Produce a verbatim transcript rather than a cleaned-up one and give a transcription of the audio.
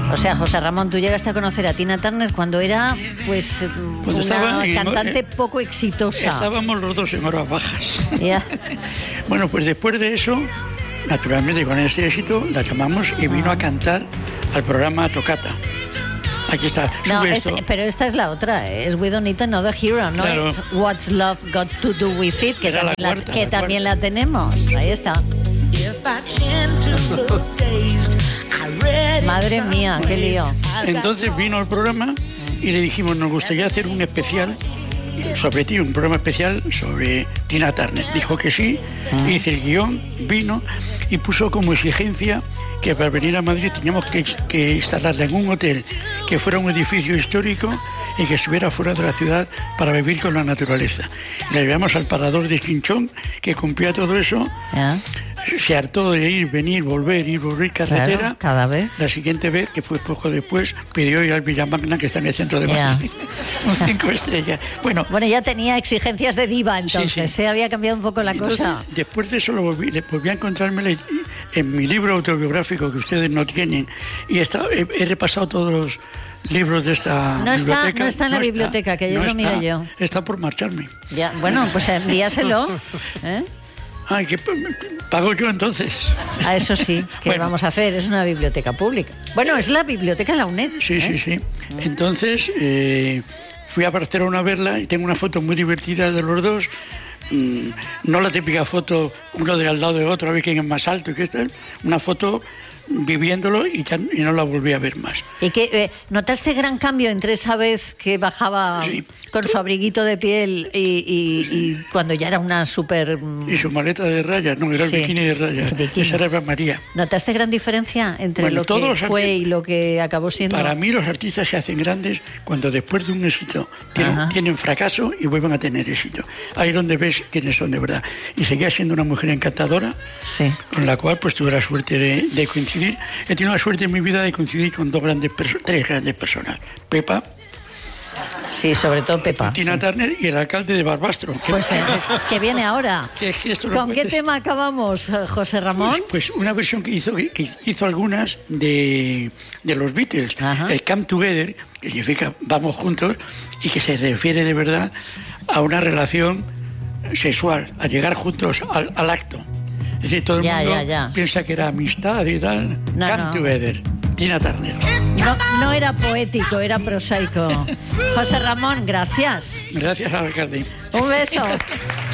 O sea, José Ramón, tú llegaste a conocer a Tina Turner cuando era, pues, cuando una en, cantante eh, poco exitosa. Estábamos los dos en horas bajas. Yeah. Bueno, pues después de eso, naturalmente con ese éxito, la llamamos y vino ah. a cantar al programa Tocata. Aquí está. No, esto. Es, pero esta es la otra, ¿eh? Es We Don't Need Another Hero, ¿no? Claro. Es What's Love Got to Do With It, que, Era también, la, cuarta, la, que la, también cuarta. la tenemos. Ahí está. Madre mía, qué lío. Entonces vino al programa y le dijimos, nos gustaría hacer un especial sobre ti, un programa especial sobre Tina Turner. Dijo que sí, uh-huh. hice el guión, vino y puso como exigencia que para venir a Madrid teníamos que, que instalarla en un hotel que fuera un edificio histórico y que estuviera fuera de la ciudad para vivir con la naturaleza. La llevamos al Parador de Chinchón, que cumplía todo eso. ¿Ya? Se hartó de ir, venir, volver, ir, volver, carretera. Claro, cada vez. La siguiente vez, que fue poco después, pidió ir al Villamagna, que está en el centro de Madrid. Un cinco estrellas. Bueno, bueno, ya tenía exigencias de diva, entonces. Sí, sí. Se había cambiado un poco la entonces, cosa. Después de eso, lo volví, volví a encontrarme en mi libro autobiográfico, que ustedes no tienen. Y está, he, he repasado todos los libros de esta no está, biblioteca. No está en la no biblioteca, está, que yo no lo está, mire yo. Está por marcharme. Ya, bueno, pues envíaselo. ¿Eh? Ay, que pago yo entonces. Ah, eso sí, ¿qué bueno. vamos a hacer? Es una biblioteca pública. Bueno, es la biblioteca de la UNED. Sí, ¿eh? sí, sí. Entonces, eh, fui a Barcelona a verla y tengo una foto muy divertida de los dos. Mm, no la típica foto, uno de al lado de otro, a ver quién es más alto y qué tal. Una foto viviéndolo y, ya, y no la volví a ver más. ¿Y qué, eh, notaste gran cambio entre esa vez que bajaba sí. con su abriguito de piel y, y, sí. y cuando ya era una súper... Y su maleta de rayas, no, era el sí. bikini de rayas. Bikini. Esa era Eva María. ¿Notaste gran diferencia entre bueno, lo que fue arti- y lo que acabó siendo? Para mí los artistas se hacen grandes cuando después de un éxito tienen, tienen fracaso y vuelven a tener éxito. Ahí es donde ves quiénes son de verdad. Y seguía siendo una mujer encantadora, sí. con la cual pues tuve la suerte de, de coincidir. He tenido la suerte en mi vida de coincidir con dos grandes perso- tres grandes personas. Pepa. Sí, sobre todo Pepa. Tina sí. Turner y el alcalde de Barbastro. Pues eh, que viene ahora. Que, que esto ¿Con no qué puedes... tema acabamos, José Ramón? Pues, pues una versión que hizo, que hizo algunas de, de los Beatles. Ajá. El Come Together, que significa vamos juntos, y que se refiere de verdad a una relación sexual, a llegar juntos al, al acto. Es decir, todo el ya, mundo ya, ya. piensa que era amistad y tal. No, Come no. Together, Tina Turner. No, no era poético, era prosaico. José Ramón, gracias. Gracias al alcalde. Un beso.